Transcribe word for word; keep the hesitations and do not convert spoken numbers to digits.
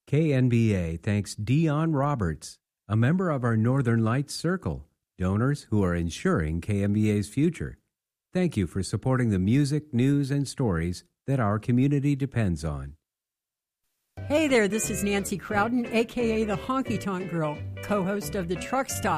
K N B A thanks Dion Roberts, a member of our Northern Lights Circle, donors who are ensuring K N B A's future. Thank you for supporting the music, news, and stories that our community depends on. Hey there, this is Nancy Crowden, a k a the Honky Tonk Girl, co-host of the Truck Stop.